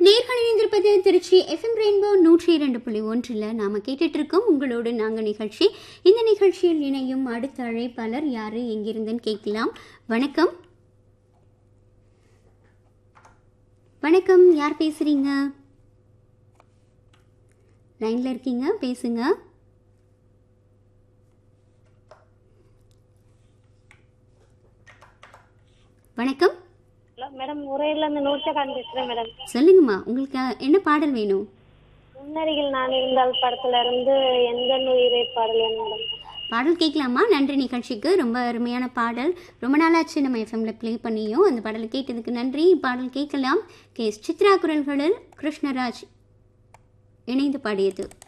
நேர்கள் இணைந்திருப்பது Trichy FM rainbow 102.1 நாம கேட்டுட்டு இருக்கோம் உங்களோடு நாங்க நிகழ்ச்சி. இந்த நிகழ்ச்சியில் இணையும் அடுத்த அழைப்பாளர் யாரு, எங்கிருந்துன்னு கேட்கலாம். வணக்கம். வணக்கம், யார் பேசுறீங்க? லைன்ல இருக்கீங்க, பேசுங்க. வணக்கம். ஹலோ மேடம், உரையில இருந்து நூர்ஜஹான் பேசுறேன் மேடம். சொல்லுங்கம்மா, உங்களுக்கு என்ன பாடல் வேணும்? முன்னருகில் நான் இருந்தால் படத்துல இருந்து எந்த உயிரை பாடல் மேடம். பாடல் கேட்கலாமா? நன்றி. நிகழ்ச்சிக்கு ரொம்ப அருமையான பாடல், ரொம்ப நாளாச்சு நம்ம எஃப்எம்ல ப்ளே பண்ணியும். அந்த பாடல் கேட்டதுக்கு நன்றி. பாடல் கேட்கலாம். சித்ரா குரல்களில் கிருஷ்ணராஜ் இணைந்து பாடியது.